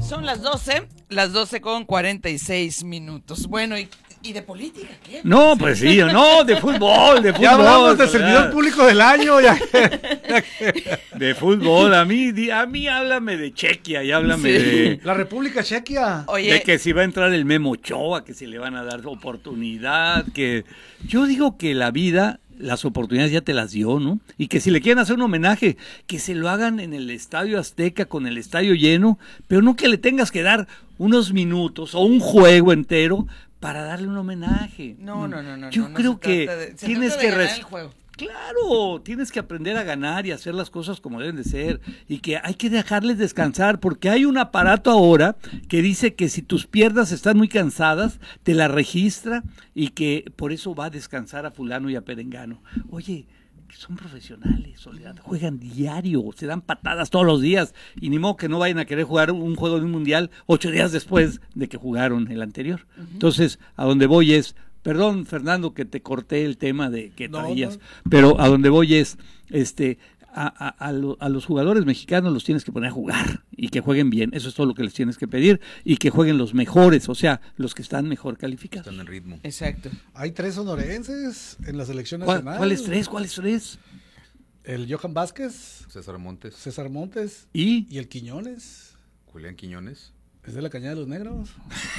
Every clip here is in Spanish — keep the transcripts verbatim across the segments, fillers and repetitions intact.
Son las doce, las doce con cuarenta y seis minutos. Bueno, ¿y, y de política qué? No, pues sí, no, de fútbol, de fútbol. Ya hablamos de servidor público del año. Ya. De fútbol, a mí, a mí háblame de Chequia y háblame sí. de... La República Chequia. Oye. De que si va a entrar el Memo Ochoa, que si le van a dar oportunidad, que... Yo digo que la vida... las oportunidades ya te las dio, ¿no? Y que si le quieren hacer un homenaje, que se lo hagan en el Estadio Azteca con el estadio lleno, pero no que le tengas que dar unos minutos o un juego entero para darle un homenaje. No, no, no, no. Yo no, creo no que de, tienes de que ganar res... el juego. Claro, tienes que aprender a ganar y hacer las cosas como deben de ser y que hay que dejarles descansar porque hay un aparato ahora que dice que si tus piernas están muy cansadas, te la registra y que por eso va a descansar a fulano y a perengano. Oye, son profesionales, juegan diario, se dan patadas todos los días y ni modo que no vayan a querer jugar un juego de un mundial ocho días después de que jugaron el anterior. Uh-huh. Entonces, a donde voy es... Perdón, Fernando, que te corté el tema de que no, traías, no. Pero a donde voy es, este, a, a, a, lo, a los jugadores mexicanos los tienes que poner a jugar y que jueguen bien, eso es todo lo que les tienes que pedir, y que jueguen los mejores, o sea, los que están mejor calificados. Están en ritmo. Exacto. Hay tres sonorenses en la selección ¿Cuál, nacional. ¿Cuáles tres? ¿Cuáles tres? El Johan Vázquez. César Montes. César Montes. ¿Y? Y el Quiñones. Julián Quiñones. ¿Es de la Cañada de los Negros?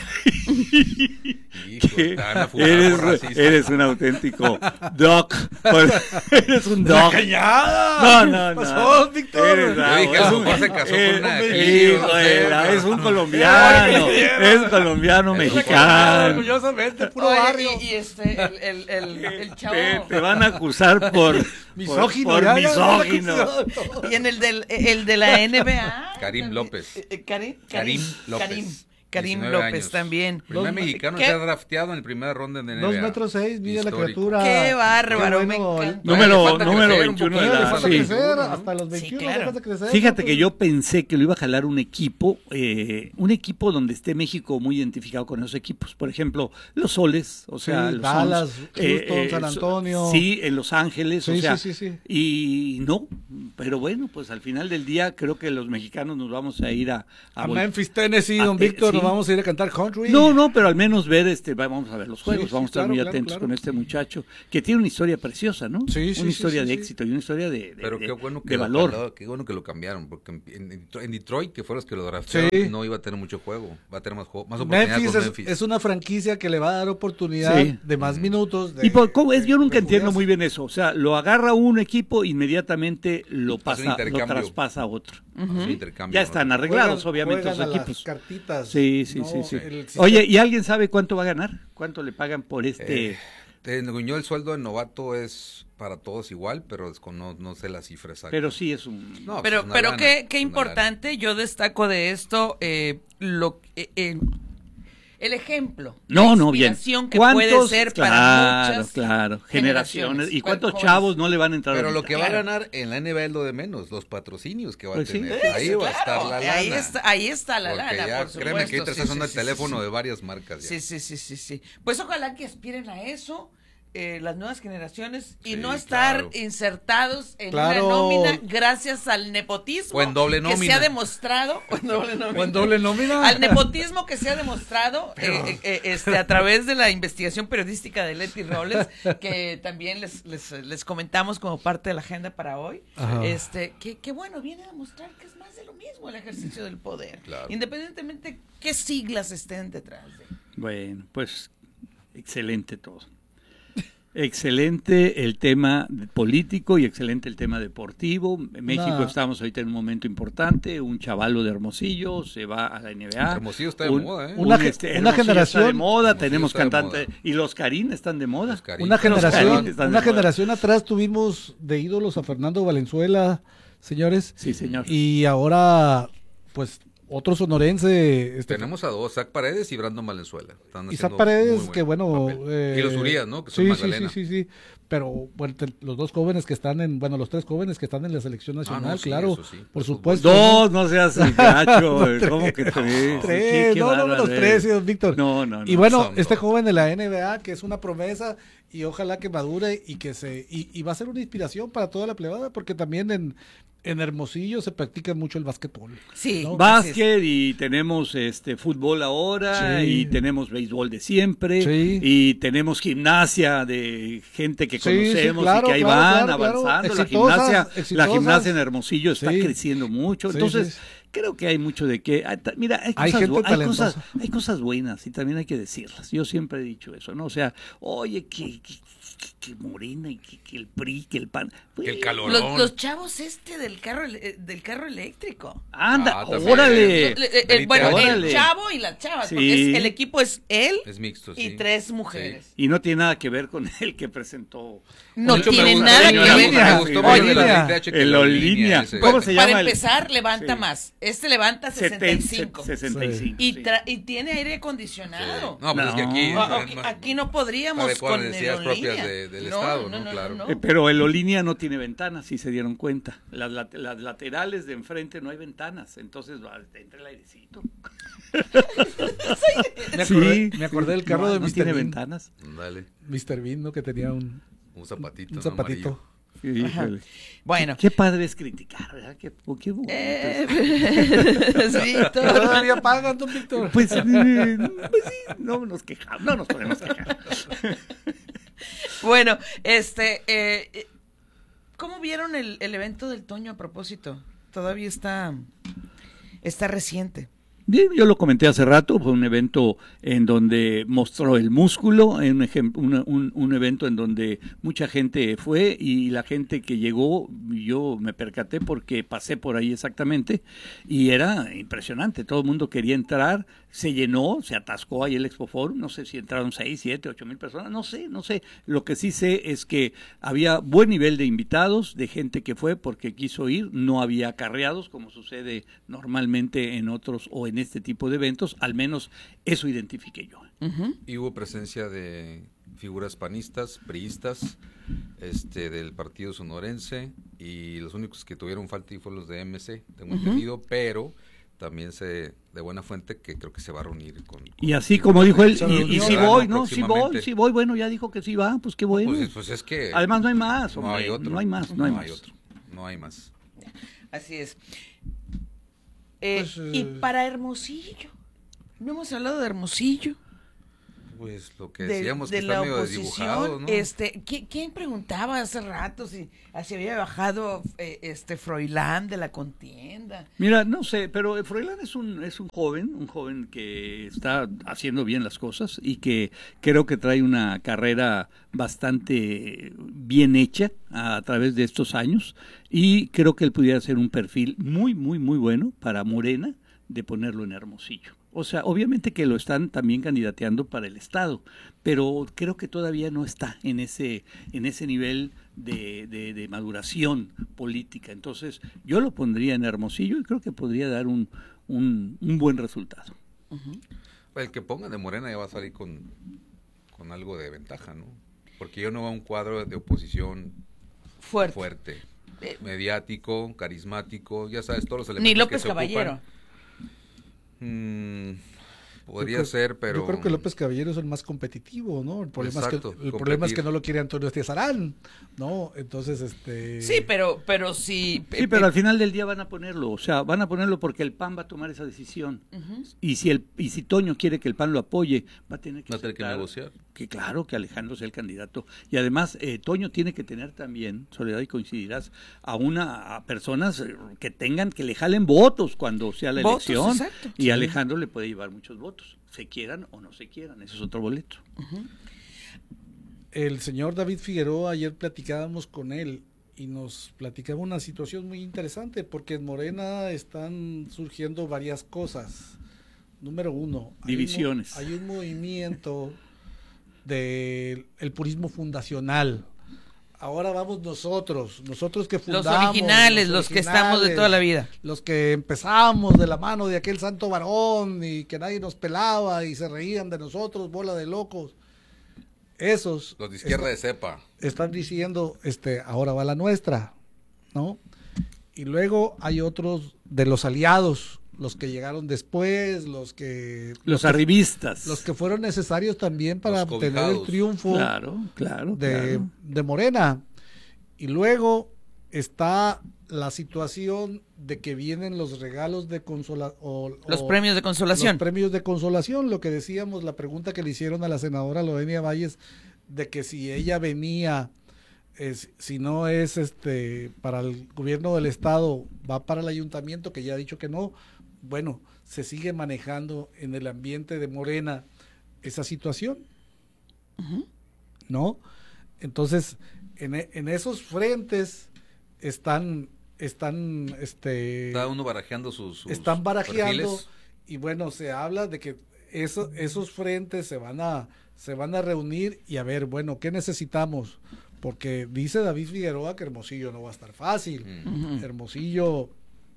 Hijo, eres, eres un auténtico doc. Eres un doc. ¡La Cañada! No, no, no. Pasó, Víctor. Eres, Yo dije, a su se casó eh, con una hijo, eh, es un colombiano. Es colombiano mexicano. Orgullosamente, puro Oye, barrio. Y, y este, el, el, el, el chavo. Te, te van a acusar por misógino. Por, por misógino. Y en el, del, el de la N B A. Karim López. Karim, Karim López. Karim, Karim López años. También. Primer Dos, mexicano que se ha drafteado en la primera ronda de N B A. Dos metros seis, mide la criatura. Qué bárbaro, Qué bueno. me encanta. Número, número veintiuno de le la falta sí. crecer, hasta los veintiuno sí, claro. le falta crecer. Fíjate que yo pensé que lo iba a jalar un equipo, eh, un equipo donde esté México muy identificado con esos equipos. Por ejemplo, los Soles, o sea, sí, los Dallas, Sons, Houston, eh, San Antonio. Sí, en Los Ángeles, sí, o sea, sí, sí, sí. y no, pero bueno, pues al final del día creo que los mexicanos nos vamos a ir a... A, a Memphis, Tennessee, don a, Víctor, sí. Nos vamos a ir a cantar country. No, no, pero al menos ver, este, vamos a ver los juegos, sí, vamos a estar claro, muy claro, atentos claro. con este muchacho, que tiene una historia preciosa, ¿no? Sí, sí, una historia sí, de sí, éxito y una historia de, de, pero qué bueno que de lo, valor. Qué bueno que lo cambiaron, porque en, en Detroit, que fueron los que lo draftearon, sí. no iba a tener mucho juego, va a tener más, juego, más oportunidades Memphis con es, Memphis. Es una franquicia que le va a dar oportunidad sí. de más minutos. De, y por, ¿cómo es? Yo nunca de entiendo muy bien eso, o sea, lo agarra un equipo, inmediatamente lo pasa, lo traspasa a otro. Uh-huh. Ya están arreglados, juegan, obviamente, juegan los equipos. Cartitas. Sí, sí, no, sí, sí. El, Oye, ¿y alguien sabe cuánto va a ganar? ¿Cuánto le pagan por este? Eh, Te, el sueldo de novato es para todos igual, pero no, no sé la cifra exacta. Pero sí es un... No, pero pues pero lana, qué, qué importante, lana. Yo destaco de esto eh, lo eh, eh, el ejemplo. No, no, bien. Que puede ser claro, para muchas claro, generaciones. ¿Y cuántos jóvenes? Chavos no le van a entrar? Pero ahorita? lo que va claro. a ganar en la N B A es lo de menos, los patrocinios que va pues a tener. Sí. Ahí sí, va claro. a estar la lana. Ahí está, ahí está la Porque lana, ya, por supuesto. Créeme que ahí te está sí, sonando sí, el teléfono sí, de varias marcas. Ya. Sí, sí, sí, sí, sí. Pues ojalá que aspiren a eso. Eh, las nuevas generaciones y sí, no estar claro. insertados en claro. una nómina gracias al nepotismo o en doble nómina. que se ha demostrado o en doble nómina, o en doble nómina. al nepotismo que se ha demostrado eh, eh, este a través de la investigación periodística de Leti Robles que también les, les les comentamos como parte de la agenda para hoy. Ajá. Este que, que bueno viene a demostrar que es más de lo mismo el ejercicio del poder, claro. independientemente qué siglas estén detrás de. Bueno, pues excelente todo. Excelente el tema político y excelente el tema deportivo. En México no. estamos ahorita en un momento importante. Un chavalo de Hermosillo se va a la N B A. Hermosillo está de un, moda, ¿eh? Una, un, este, una generación está de moda. Hermosillo tenemos cantantes y los Karim están de moda. Una generación, una generación atrás tuvimos de ídolos a Fernando Valenzuela, señores. Sí, señor. Y ahora, pues. Otro sonorense. Este, Tenemos a dos, Zach Paredes y Brandon Valenzuela. Isaac Paredes, que bueno. Eh, y los Urias, ¿no? Que son sí, Magdalena. sí, sí, sí, sí. pero bueno, te, los dos jóvenes que están en, bueno, los tres jóvenes que están en la selección nacional, ah, no, sí, claro, sí, por supuesto. Dos, no, no seas gacho, ¿cómo que tres? Tres, Sí, no, no, los tres, sí, Víctor. No, no, no. Y bueno, Son este dos. joven de la N B A, que es una promesa, y ojalá que madure y que se, y, y va a ser una inspiración para toda la plebada, porque también en, en Hermosillo se practica mucho el básquetbol. Sí. ¿no? Básquet y tenemos este fútbol ahora Sí. y tenemos béisbol de siempre Sí. y tenemos gimnasia de gente que Sí, sí, conocemos claro, y que ahí claro, van claro, claro. avanzando. La Exitosas, gimnasia, la exitosas. gimnasia en Hermosillo está Sí. creciendo mucho. Sí, Entonces, sí. creo que hay mucho de qué. hay ta- Mira, hay Hay cosas, gente bu- hay, talentosa. cosas, hay cosas buenas y también hay que decirlas. Yo siempre he dicho eso, ¿no? O sea, oye, que, que, que- que Morena y que, que el P R I, que el P A N. Que el Güey, calorón. Los, los chavos este del carro ele- del carro eléctrico. Anda, Ah, también. órale. Le- eh, eh, bueno, Órale. el chavo y las chavas, Sí. porque es- el equipo es él Es mixto, sí. y tres mujeres. Y no tiene nada que ver con el que presentó. No Mucho me tiene gusta, nada señora, que ver. me gustó Oye, mucho línea. la- el Olínea. ese. ¿Cómo Pues, se para llama? el- empezar, levanta Sí. más. Este levanta sesenta y cinco. sesenta y cinco. Y, sí. tra- y tiene aire acondicionado. No, pues es que aquí... No. Ah, aquí, aquí no podríamos Adecuar con las el necesidades propias Olínea. de- del No, Estado, no, ¿no? no, Claro. no. Eh, Pero el Olínea no tiene ventanas, si se dieron cuenta. Las, lat- las laterales de enfrente no hay ventanas, entonces va, entra el airecito. Me acordé, Sí, me acordé del carro no, de no mister tiene Bean. ventanas. Dale, mister Bean, ¿no? Que tenía un, un zapatito. un ¿no? zapatito. Amarillo. Sí, Ajá. híjole. Bueno. Qué, qué padre es criticar, ¿verdad? Qué, qué bonito Eh, es. sí, todo- Todavía pagan, don Víctor. Pues, eh, pues sí, no nos quejamos, no nos podemos quejar. Bueno, este, eh, eh, ¿cómo vieron el, el evento del Toño a propósito? Todavía está, está reciente. Bien, yo lo comenté hace rato, fue un evento en donde mostró el músculo, en un, ejem- una- un, un evento en donde mucha gente fue y la gente que llegó, yo me percaté porque pasé por ahí exactamente y era impresionante, todo el mundo quería entrar, se llenó, se atascó ahí el Expo Forum, no sé si entraron seis, siete, ocho mil personas, no sé, no sé, lo que sí sé es que había buen nivel de invitados, de gente que fue porque quiso ir, no había acarreados como sucede normalmente en otros o en este tipo de eventos, al menos eso identifiqué yo. Ujú. Y hubo presencia de figuras panistas, priistas, este, del partido sonorense, y los únicos que tuvieron falta y fueron los de M C, tengo entendido, pero también sé de buena fuente que creo que se va a reunir con... con Y así como dijo él, Se y, y reunió. si voy, ¿no? Si voy, Próximamente. si voy, bueno, ya dijo que sí va, pues qué bueno. Pues, pues es que... Además no hay más, no hombre, hay otro. no hay más, no hay más. otro, no hay más. Así es. Eh, Pues, eh, y para Hermosillo, no hemos hablado de Hermosillo. Pues lo que de, decíamos de que la está medio oposición, desdibujado, ¿no? este, ¿quién, quién preguntaba hace rato si, si había bajado eh, este Froilán de la contienda? Mira, no sé, pero Froilán es un es un joven, un joven que está haciendo bien las cosas y que creo que trae una carrera bastante bien hecha a, a través de estos años y creo que él pudiera ser un perfil muy, muy, muy bueno para Morena de ponerlo en Hermosillo. O sea, obviamente que lo están también candidateando para el Estado, pero creo que todavía no está en ese, en ese nivel de, de, de maduración política. Entonces, yo lo pondría en Hermosillo y creo que podría dar un, un, un buen resultado. El que pongan de Morena ya va a salir con, con algo de ventaja, ¿no? Porque yo no veo un cuadro de oposición Fuerte. fuerte, Eh, mediático, carismático, ya sabes, todos los elementos Ni que López se Caballero. ocupan. Mm, podría Yo creo- ser, pero... Yo creo que López Caballero es el más competitivo, ¿no? El problema, Exacto, es, que, el competir. problema es que no lo quiere Antonio Estiazarán, ¿no? Entonces, este... Sí, pero, pero sí. Sí, pero al final del día van a ponerlo, o sea, van a ponerlo porque el P A N va a tomar esa decisión. Ujú. Y si el y si Toño quiere que el P A N lo apoye, va a tener que Va a tener que aceptar negociar. que claro, que Alejandro sea el candidato. Y además, eh, Toño tiene que tener también, Soledad, y coincidirás, a una a personas eh, que tengan, que le jalen votos cuando sea la Votos, elección. exacto. Y Alejandro le puede llevar muchos votos, se quieran o no se quieran, ese es otro boleto. El señor David Figueroa, ayer platicábamos con él y nos platicaba una situación muy interesante porque en Morena están surgiendo varias cosas. Número uno, hay un mo- Divisiones. Hay un, movimiento del el purismo fundacional. Ahora vamos nosotros, nosotros que Los fundamos. originales, los que estamos de toda la vida. Los que empezamos de la mano de aquel santo varón y que nadie nos pelaba y se reían de nosotros, bola de locos. esos Los de izquierda está, de cepa. están diciendo, este, ahora va la nuestra, ¿no? Y luego hay otros de los aliados, los que llegaron después, los que... Los arribistas. Los que fueron necesarios también para Los obtener cobijados. el triunfo Claro, claro, de, claro. de Morena. Y luego está la situación de que vienen los regalos de consolación. Los premios de consolación. Los premios de consolación, lo que decíamos, la pregunta que le hicieron a la senadora Lorena Valles, de que si ella venía, es, si no es este para el gobierno del estado, va para el ayuntamiento, que ya ha dicho que no. Bueno, se sigue manejando en el ambiente de Morena esa situación, Uh-huh. ¿no? Entonces, en, en esos frentes están, están, este, Está uno barajeando sus, sus están barajeando perfiles. y bueno, se habla de que eso, esos frentes se van a, se van a reunir y a ver, bueno, ¿qué necesitamos? Porque dice David Figueroa que Hermosillo no va a estar fácil. Uh-huh. Hermosillo,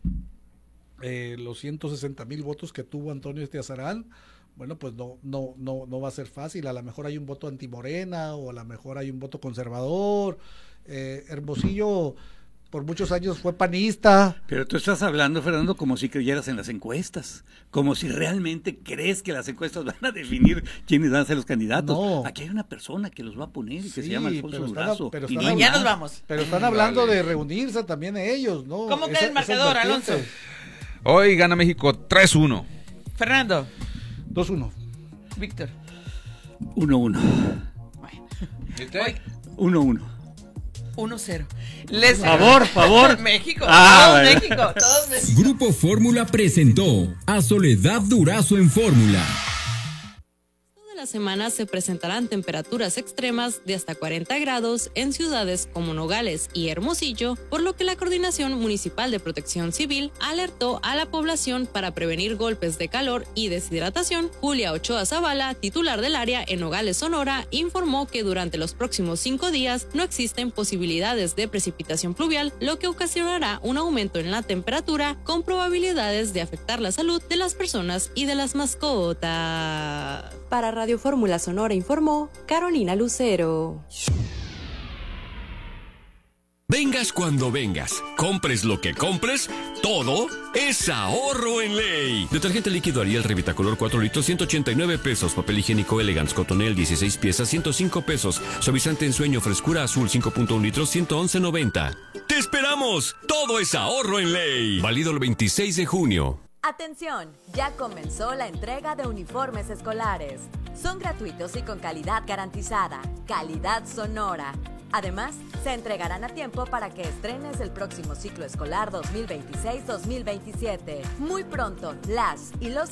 eh, los ciento sesenta mil votos que tuvo Antonio Estiazarán, bueno, pues no, no, no, no va a ser fácil. A lo mejor hay un voto antimorena o a lo mejor hay un voto conservador. Eh, Hermosillo por muchos años fue panista. Pero tú estás hablando, Fernando, como si creyeras en las encuestas, como si realmente crees que las encuestas van a definir quiénes van a ser los candidatos. No. Aquí hay una persona que los va a poner y que Sí, se llama Alfonso pero están- Durazo. pero y están no hay Ya más. nos vamos. Pero están hablando Dale. de reunirse también ellos, ¿no? ¿Cómo queda Esa- el marcador, esas vertientes. Alonso? Hoy gana México tres uno. Fernando, dos uno. Víctor. uno uno. Bueno. Hoy, uno uno. uno cero. Les... Favor, favor. México. Ah, todos bueno. México. Todos México. Grupo Fórmula presentó a Soledad Durazo en Fórmula. La semana se presentarán temperaturas extremas de hasta cuarenta grados en ciudades como Nogales y Hermosillo, por lo que la Coordinación Municipal de Protección Civil alertó a la población para prevenir golpes de calor y deshidratación. Julia Ochoa Zavala, titular del área en Nogales, Sonora, informó que durante los próximos cinco días no existen posibilidades de precipitación pluvial, lo que ocasionará un aumento en la temperatura con probabilidades de afectar la salud de las personas y de las mascotas. Para Radio Fórmula Sonora informó Carolina Lucero. Vengas cuando vengas, compres lo que compres, todo es ahorro en ley. Detergente líquido Ariel Revitacolor cuatro litros, ciento ochenta y nueve pesos. Papel higiénico Elegance Cotonel dieciséis piezas, ciento cinco pesos. Suavizante en sueño Frescura Azul cinco punto uno litros, ciento once noventa. ¡Te esperamos! Todo es ahorro en ley. Válido el veintiséis de junio. Atención, ya comenzó la entrega de uniformes escolares. Son gratuitos y con calidad garantizada, calidad Sonora. Además, se entregarán a tiempo para que estrenes el próximo ciclo escolar dos mil veintiséis dos mil veintisiete. Muy pronto, las y los